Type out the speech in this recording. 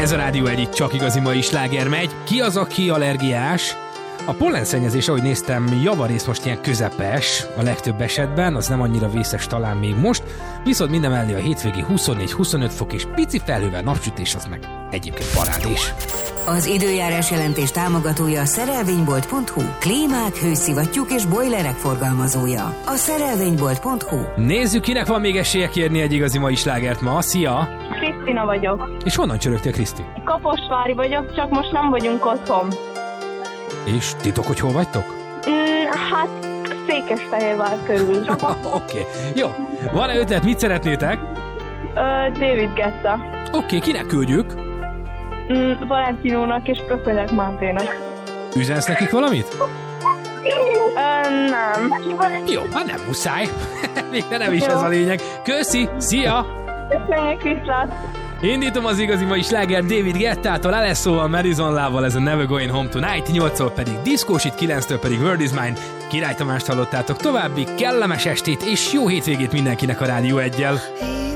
Ez a Rádió egyik csak igazi mai sláger megy. Ki az, aki allergiás? A pollenszennyezés, ahogy néztem, javarészt most ilyen közepes a legtöbb esetben, az nem annyira vészes talán még most, viszont mindemellé a hétvégi 24-25 fok és pici felhővel napsütés az meg egyébként parádés. Az időjárás jelentés támogatója a szerelvénybolt.hu, klímák, hőszivattyúk és bojlerek forgalmazója. A szerelvénybolt.hu. Nézzük, kinek van még esélye kérni egy igazi mai slágert ma. Szia! Krisztina vagyok. És honnan csörögtél, Kriszti? Kaposvári vagyok, csak most nem vagyunk otthon. És titok, hogy hol vagytok? Hát Székesfehérvár körül. Oké. Jó. Van-e ötlet, mit szeretnétek? David Guetta. Oké, kinek küldjük? Valentinónak és Profilek Mánténak. Üzensz nekik valamit? Nem. Jó, hát nem muszáj. Még nem is ez a lényeg. Köszi, szia! Köszönjük, viszlát! Indítom az igazi mai sláger David Guettától, LSO-val, Madison Love-val, ez a Never Going Home Tonight, 8-tól pedig Discósit, 9-től pedig World is Mine. Király Tamást hallottátok, további kellemes estét és jó hétvégét mindenkinek a Rádió 1-jel.